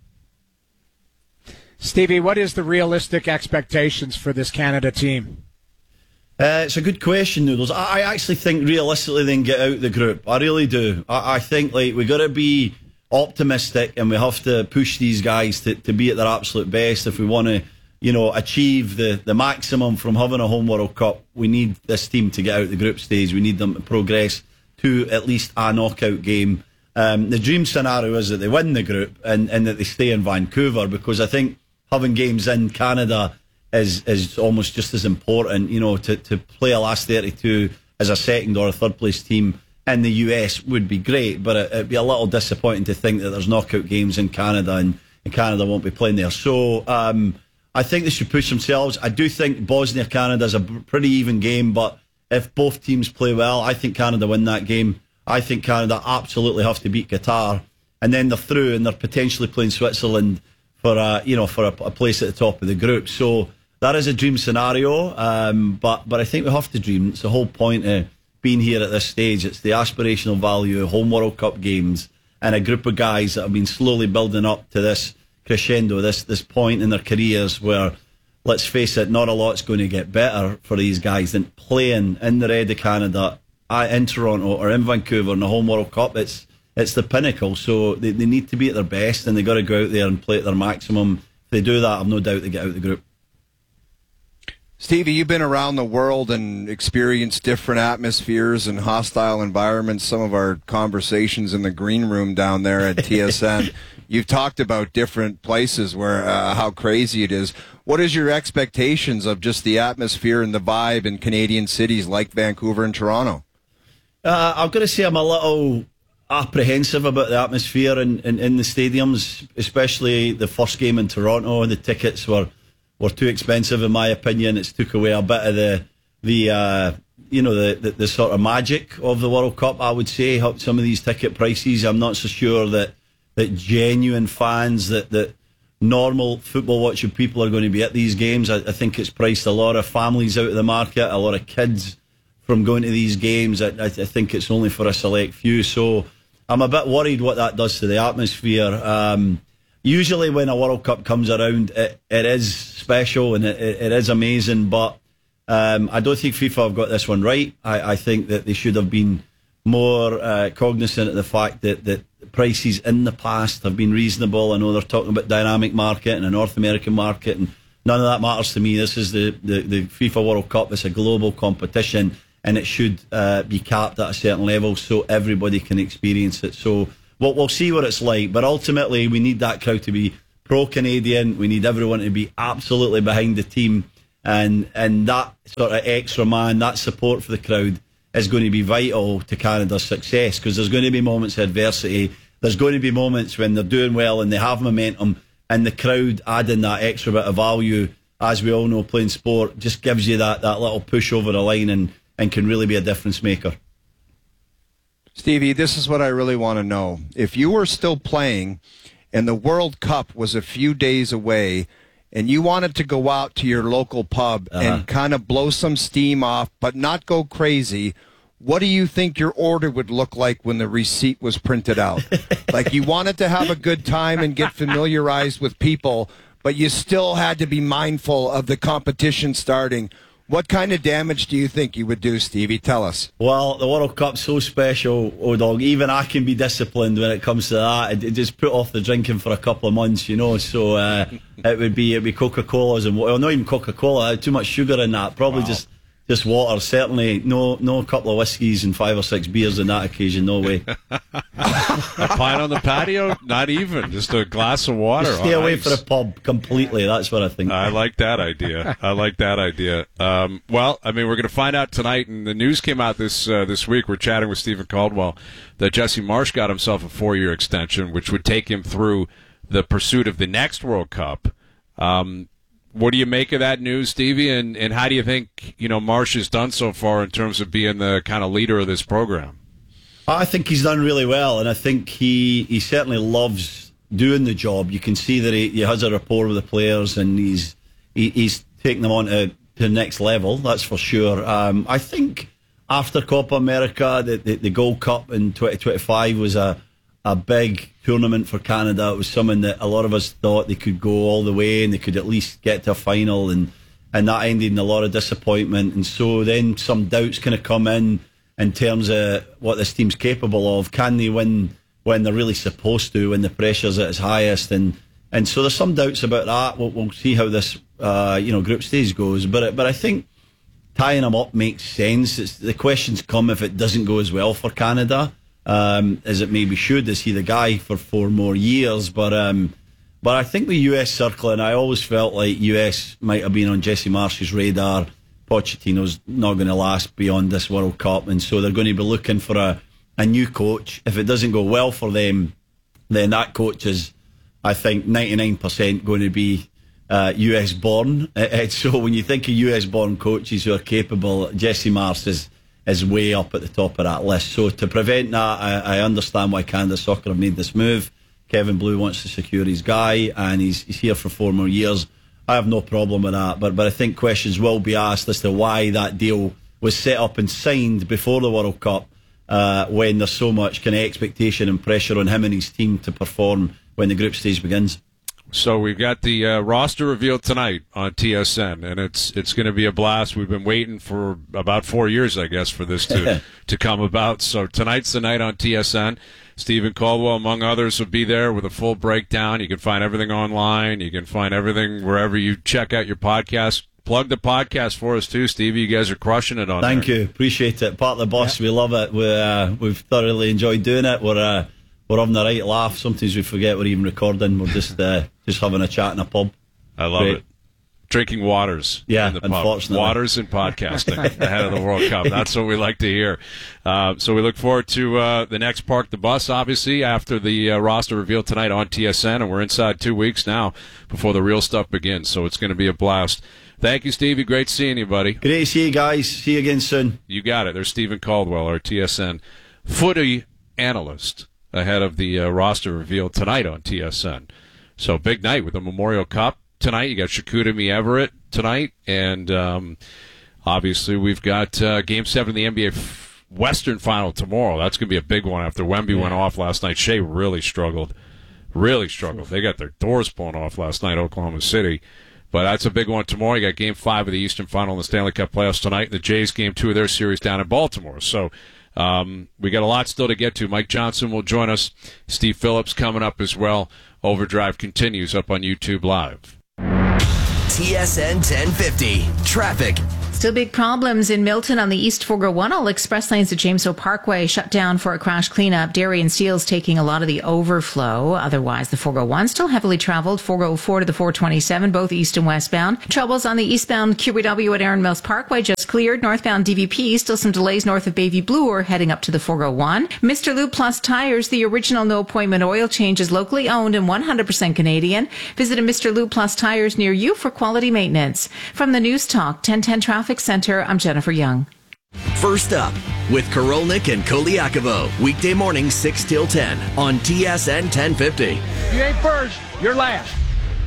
Stevie, what is the realistic expectations for this Canada team? It's a good question, Noodles. I actually think realistically they can get out the group. I really do. I think we got to be optimistic, and we have to push these guys to be at their absolute best if we want to achieve the maximum from having a home World Cup. We need this team to get out the group stage. We need them to progress to at least a knockout game. The dream scenario is that they win the group and that they stay in Vancouver, because I think having games in Canada is almost just as important. To play a last 32 as a second or a third place team in the US would be great, but it'd be a little disappointing to think that there's knockout games in Canada and Canada won't be playing there. So I think they should push themselves. I do think Bosnia-Canada is a pretty even game, but if both teams play well, I think Canada win that game. I think Canada absolutely have to beat Qatar, and then they're through and they're potentially playing Switzerland for a place at the top of the group. So that is a dream scenario, but I think we have to dream. It's the whole point of being here at this stage. It's the aspirational value of home World Cup games and a group of guys that have been slowly building up to this crescendo, this point in their careers where, let's face it, not a lot's going to get better for these guys than playing in the red of Canada, in Toronto or in Vancouver in the home World Cup. It's the pinnacle, so they need to be at their best, and they got to go out there and play at their maximum. If they do that, I've no doubt they get out of the group. Stevie, you've been around the world and experienced different atmospheres and hostile environments. Some of our conversations in the green room down there at TSN, you've talked about different places where how crazy it is. What is your expectations of just the atmosphere and the vibe in Canadian cities like Vancouver and Toronto? I've got to say I'm a little apprehensive about the atmosphere in the stadiums, especially the first game in Toronto. The tickets were too expensive, in my opinion. It's took away a bit of the sort of magic of the World Cup, I would say. Some of these ticket prices, I'm not so sure that genuine fans, that normal football watching people are going to be at these games. I think it's priced a lot of families out of the market, a lot of kids from going to these games. I think it's only for a select few. So I'm a bit worried what that does to the atmosphere. Usually when a World Cup comes around, it is special and it is amazing, but I don't think FIFA have got this one right. I think that they should have been more cognizant of the fact that prices in the past have been reasonable. I know they're talking about dynamic market and a North American market, and none of that matters to me. This is the FIFA World Cup. It's a global competition, and it should be capped at a certain level so everybody can experience it. So we'll see what it's like. But ultimately, we need that crowd to be pro-Canadian. We need everyone to be absolutely behind the team. And that sort of extra man, that support for the crowd is going to be vital to Canada's success, because there's going to be moments of adversity. There's going to be moments when they're doing well and they have momentum, and the crowd adding that extra bit of value, as we all know, playing sport just gives you that little push over the line and can really be a difference maker. Stevie, this is what I really want to know. If you were still playing and the World Cup was a few days away and you wanted to go out to your local pub and kind of blow some steam off but not go crazy, what do you think your order would look like when the receipt was printed out? Like, you wanted to have a good time and get familiarized with people, but you still had to be mindful of the competition starting. What kind of damage do you think you would do, Stevie? Tell us. Well, the World Cup's so special, O-Dog. Even I can be disciplined when it comes to that. It just put off the drinking for a couple of months, you know. So it'd be Coca-Colas and, well, not even Coca-Cola. Too much sugar in that. Probably just water. Certainly no couple of whiskies and 5 or 6 beers on that occasion. No way. A pint on the patio? Not even. Just a glass of water. Just stay away from the pub completely. That's what I think. I like that idea. Well, I mean, we're going to find out tonight, and the news came out this week. We're chatting with Stephen Caldwell that Jesse Marsch got himself a 4-year extension, which would take him through the pursuit of the next World Cup. What do you make of that news, Stevie? And how do you think, Marsch has done so far in terms of being the kind of leader of this program? I think he's done really well, and I think he certainly loves doing the job. You can see that he has a rapport with the players, and he's taking them on to the next level, that's for sure. I think after Copa America, the Gold Cup in 2025 was a big tournament for Canada. It was something that a lot of us thought they could go all the way and they could at least get to a final, and that ended in a lot of disappointment. And so then some doubts kind of come in terms of what this team's capable of. Can they win when they're really supposed to, when the pressure's at its highest? And so there's some doubts about that. We'll see how this group stage goes. But I think tying them up makes sense. The questions come if it doesn't go as well for Canada as it maybe should. Is he the guy for 4 more years? But I think the US circling, I always felt like US might have been on Jesse Marsch's radar. Pochettino's not going to last beyond this World Cup, and so they're going to be looking for a new coach. If it doesn't go well for them, then that coach is, I think, 99% going to be US born. So when you think of US born coaches who are capable, Jesse Marsch is way up at the top of that list. So to prevent that, I understand why Canada Soccer have made this move. Kevin Blue wants to secure his guy, and he's here for 4 more years. I have no problem with that, but I think questions will be asked as to why that deal was set up and signed before the World Cup, when there's so much kind of expectation and pressure on him and his team to perform when the group stage begins. So we've got the roster revealed tonight on TSN, and it's going to be a blast. We've been waiting for about 4 years, I guess, for this to come about. So tonight's the night on TSN. Stephen Caldwell, among others, will be there with a full breakdown. You can find everything online. You can find everything wherever you check out your podcast. Plug the podcast for us, too, Stevie. You guys are crushing it on there. Thank you. Appreciate it. Part of the bus. Yeah. We love it. We've thoroughly enjoyed doing it. We're having a right laugh. Sometimes we forget we're even recording. We're just having a chat in a pub. I love it. Drinking waters. Yeah, in the unfortunately. Pub. Waters and podcasting ahead of the World Cup. That's what we like to hear. So we look forward to the next Park the Bus, obviously, after the roster reveal tonight on TSN. And we're inside 2 weeks now before the real stuff begins. So it's going to be a blast. Thank you, Stevie. Great seeing you, buddy. Great to see you guys. See you again soon. You got it. There's Stephen Caldwell, our TSN footy analyst, ahead of the roster reveal tonight on TSN. So big night with the Memorial Cup tonight. You got Shakutami Everett tonight, and obviously we've got Game 7 of the NBA Western final tomorrow. That's going to be a big one after Wemby went off last night. Shea really struggled. They got their doors blown off last night, Oklahoma City. But that's a big one tomorrow. You got Game 5 of the Eastern Final in the Stanley Cup playoffs tonight, and the Jays Game 2 of their series down in Baltimore. So we got a lot still to get to. Mike Johnson will join us. Steve Phillips coming up as well. Overdrive continues up on YouTube Live. TSN 1050. Traffic. Still big problems in Milton on the East 401. All express lanes at James O Parkway shut down for a crash cleanup. Dairy and Steel's taking a lot of the overflow. Otherwise, the 401 still heavily traveled. 404 to the 427, both east and westbound. Troubles on the eastbound QEW at Aaron Mills Parkway just cleared. Northbound DVP, still some delays north of Bayview Bloor heading up to the 401. Mr. Lube Plus Tires, the original no appointment oil change, is locally owned and 100% Canadian. Visit a Mr. Lube Plus Tires near you for quality maintenance. From the News Talk 1010 Traffic Center, I'm Jennifer Young. First up with Korolnik and Koliakovo. Weekday morning 6 till 10 on TSN 1050. If you ain't first, you're last.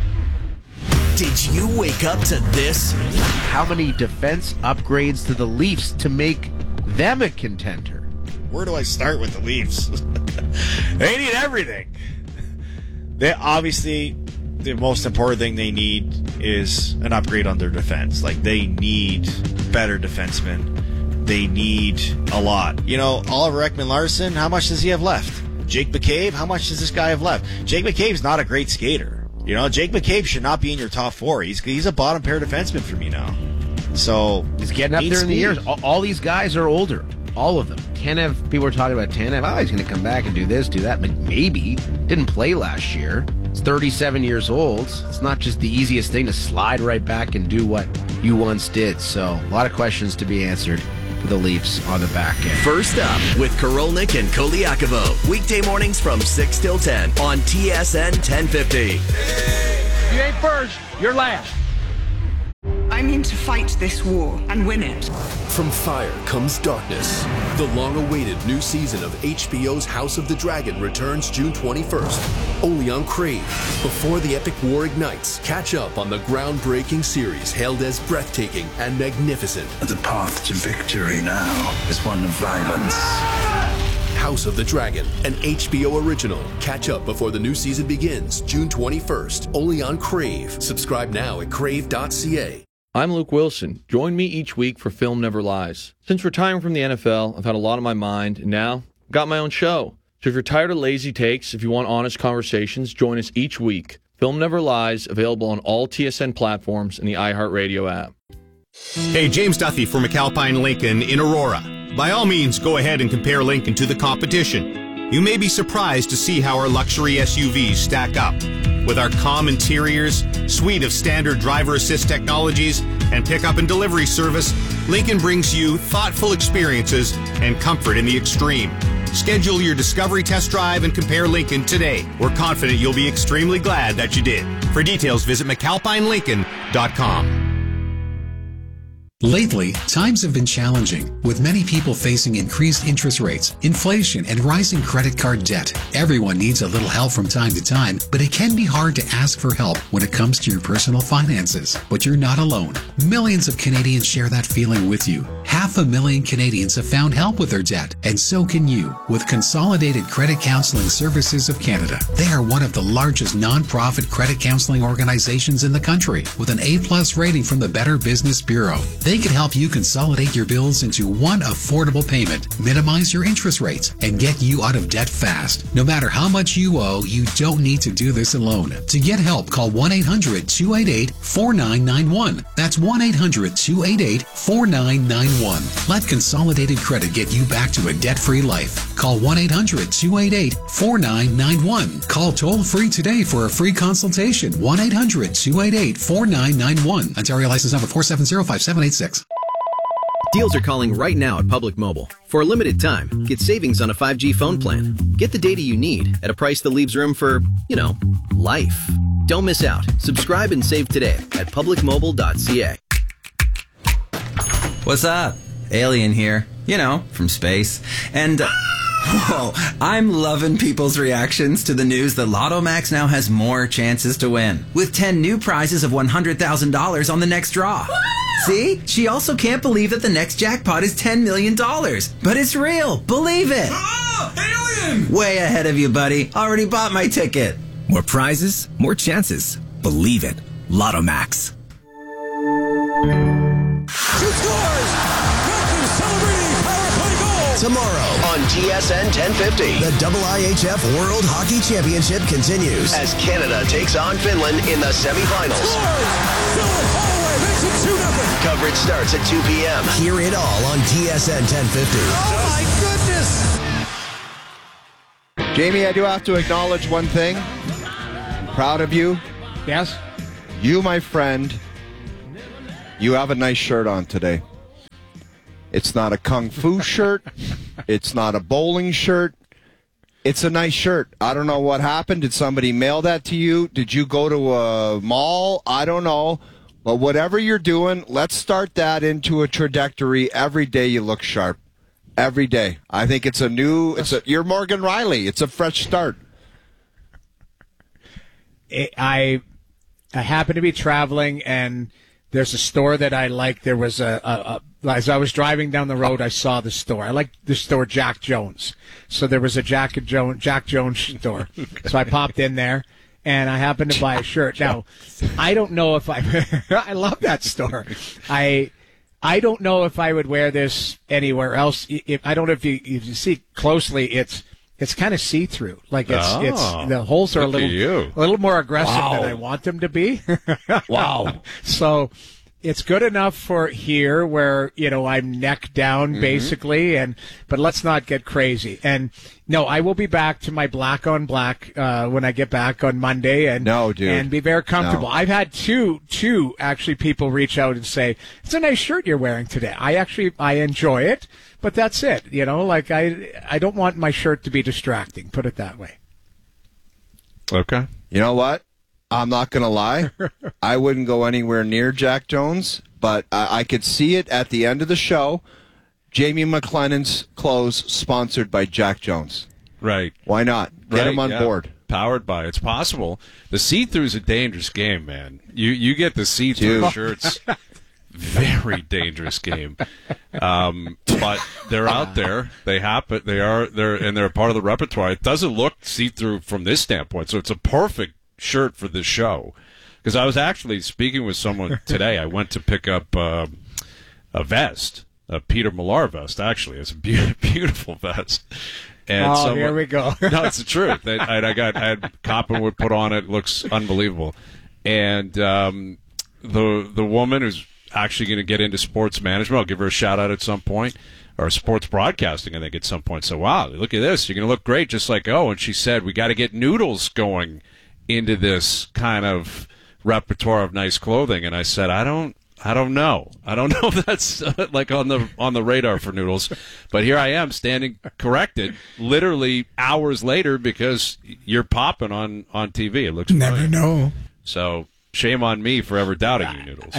Did you wake up to this? How many defense upgrades to the Leafs to make them a contender? Where do I start with the Leafs? They need everything. They obviously, the most important thing they need is an upgrade on their defense. Like, they need better defensemen. They need a lot. You know, Oliver Ekman-Larsson, how much does he have left? Jake McCabe, how much does this guy have left? Jake McCabe's not a great skater. You know, Jake McCabe should not be in your top four. He's a bottom pair defenseman for me now. So he's getting up there in the years. All these guys are older. All of them. Tanev, people were talking about Tanev. Oh, he's going to come back and do this, do that. Maybe. Didn't play last year. He's 37 years old. It's not just the easiest thing to slide right back and do what you once did. So a lot of questions to be answered for the Leafs on the back end. First up with Korolnik and Koliakovo. Weekday mornings from 6 till 10 on TSN 1050. If you ain't first, you're last. I mean to fight this war and win it. From fire comes darkness. The long-awaited new season of HBO's House of the Dragon returns June 21st, only on Crave. Before the epic war ignites, catch up on the groundbreaking series hailed as breathtaking and magnificent. The path to victory now is one of violence. House of the Dragon, an HBO original. Catch up before the new season begins, June 21st, only on Crave. Subscribe now at crave.ca. I'm Luke Wilson. Join me each week for Film Never Lies. Since retiring from the NFL, I've had a lot on my mind, and now I've got my own show. So if you're tired of lazy takes, if you want honest conversations, join us each week. Film Never Lies, available on all TSN platforms and the iHeartRadio app. Hey, James Duthie for McAlpine Lincoln in Aurora. By all means, go ahead and compare Lincoln to the competition. You may be surprised to see how our luxury SUVs stack up. With our calm interiors, suite of standard driver assist technologies, and pickup and delivery service, Lincoln brings you thoughtful experiences and comfort in the extreme. Schedule your discovery test drive and compare Lincoln today. We're confident you'll be extremely glad that you did. For details, visit McAlpineLincoln.com. Lately, times have been challenging, with many people facing increased interest rates, inflation, and rising credit card debt. Everyone needs a little help from time to time, but it can be hard to ask for help when it comes to your personal finances. But you're not alone. Millions of Canadians share that feeling with you. 500,000 Canadians have found help with their debt, and so can you, with Consolidated Credit Counseling Services of Canada. They are one of the largest non-profit credit counseling organizations in the country, with an A+ rating from the Better Business Bureau. They can help you consolidate your bills into one affordable payment, minimize your interest rates, and get you out of debt fast. No matter how much you owe, you don't need to do this alone. To get help, call 1-800-288-4991. That's 1-800-288-4991. Let Consolidated Credit get you back to a debt-free life. Call 1-800-288-4991. Call toll-free today for a free consultation. 1-800-288-4991. Ontario license number 4705786. Deals are calling right now at Public Mobile. For a limited time, get savings on a 5G phone plan. Get the data you need at a price that leaves room for, life. Don't miss out. Subscribe and save today at publicmobile.ca. What's up? Alien here. From space. And, I'm loving people's reactions to the news that Lotto Max now has more chances to win. With 10 new prizes of $100,000 on the next draw. See? She also can't believe that the next jackpot is $10 million. But it's real. Believe it. Alien! Way ahead of you, buddy. Already bought my ticket. More prizes, more chances. Believe it. Lotto Max. Tomorrow on TSN 1050, the IIHF World Hockey Championship continues as Canada takes on Finland in the semifinals. Coverage starts at 2 p.m. Hear it all on TSN 1050. Oh, my goodness. Jamie, I do have to acknowledge one thing. Proud of you. Yes? You, my friend, you have a nice shirt on today. It's not a kung fu shirt. It's not a bowling shirt. It's a nice shirt. I don't know what happened. Did somebody mail that to you? Did you go to a mall? I don't know. But whatever you're doing, let's start that into a trajectory. Every day you look sharp. Every day. I think it's a new, you're Morgan Riley. It's a fresh start. I happen to be traveling, and there's a store that I like. There was as I was driving down the road, I saw the store. I like the store Jack Jones. So there was a Jack Jones store. Okay. So I popped in there, and I happened to buy a shirt. Now, I don't know if I love that store. I don't know if I would wear this anywhere else. I don't know if you see closely, it's kind of see-through. Like it's the holes are a little more aggressive than I want them to be. Wow. So it's good enough for here where, I'm neck down basically, but let's not get crazy. And no, I will be back to my black on black when I get back on Monday and be very comfortable. No. I've had two actually people reach out and say, "It's a nice shirt you're wearing today." I enjoy it, but that's it. I don't want my shirt to be distracting, put it that way. Okay. You know what? I'm not going to lie. I wouldn't go anywhere near Jack Jones, but I could see it at the end of the show. Jamie McLennan's clothes sponsored by Jack Jones. Right. Why not? Get him on board. Powered by. It's possible. The see-through is a dangerous game, man. You get the see-through shirts. Very dangerous game. But they're out there. They happen. They're a part of the repertoire. It doesn't look see-through from this standpoint, so it's a perfect shirt for this show. Because I was actually speaking with someone today. I went to pick up a vest, a Peter Millar vest. Actually, it's a beautiful vest. And here we go. No, it's the truth. I had Coppenwood put on it. It looks unbelievable. And the woman who's actually going to get into sports management, I'll give her a shout out at some point, or sports broadcasting, I think, at some point. So, wow, look at this. You're going to look great, just like and she said, we got to get Noodles going into this kind of repertoire of nice clothing. And I said, I don't know. I don't know if that's like on the radar for Noodles. But here I am standing corrected literally hours later because you're popping on TV. It looks never know. So shame on me for ever doubting you, Noodles.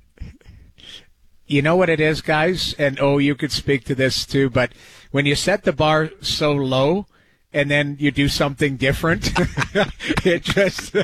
You know what it is, guys? And you could speak to this too, but when you set the bar so low and then you do something different, it just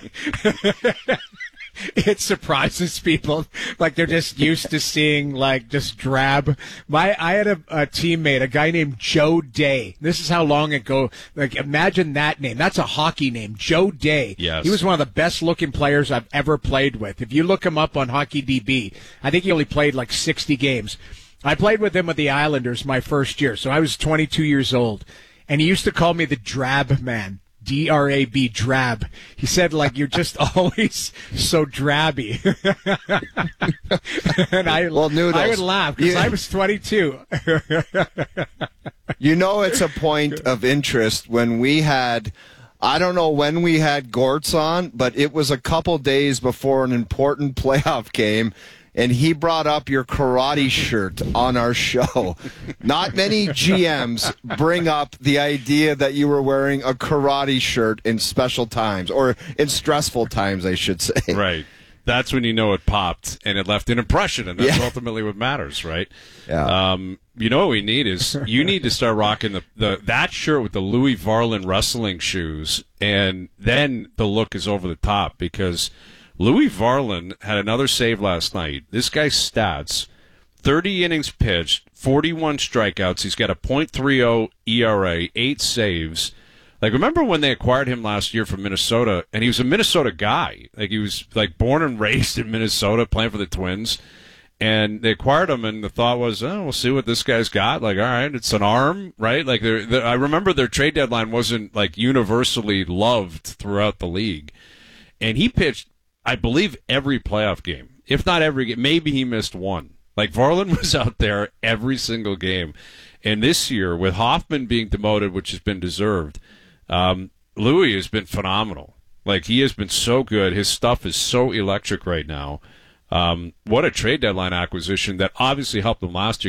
it surprises people. Like they're just used to seeing just drab. I had a teammate, a guy named Joe Day. This is how long ago. Imagine that name. That's a hockey name, Joe Day. Yes. He was one of the best looking players I've ever played with. If you look him up on HockeyDB, I think he only played 60 games. I played with him with the Islanders my first year, so I was 22 years old. And he used to call me the Drab Man. D-R-A-B, drab. He said, you're just always so drabby. And I would laugh because I was 22. It's a point of interest when we had, I don't know when we had Gortz on, but it was a couple days before an important playoff game. And he brought up your karate shirt on our show. Not many GMs bring up the idea that you were wearing a karate shirt in special times, or in stressful times, I should say. Right. That's when you know it popped and it left an impression, and that's ultimately what matters, right? Yeah. You know what we need is you need to start rocking that shirt with the Louis Varlin wrestling shoes, and then the look is over the top because Louis Varland had another save last night. This guy's stats, 30 innings pitched, 41 strikeouts. He's got a .30 ERA, 8 saves. Like, remember when they acquired him last year from Minnesota, and he was a Minnesota guy. Like, he was, like, born and raised in Minnesota, playing for the Twins. And they acquired him, and the thought was, oh, we'll see what this guy's got. Like, all right, it's an arm, right? Like, I remember their trade deadline wasn't, like, universally loved throughout the league. And he pitched, I believe, every playoff game. If not every game, maybe he missed one. Like, Varland was out there every single game. And this year, with Hoffman being demoted, which has been deserved, Louis has been phenomenal. Like, he has been so good. His stuff is so electric right now. What a trade deadline acquisition that obviously helped him last year.